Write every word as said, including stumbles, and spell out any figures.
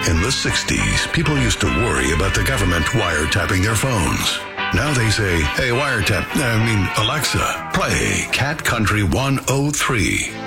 In the sixties, people used to worry about the government wiretapping their phones. Now they say, hey, wiretap, I mean, Alexa, play Cat Country one oh three.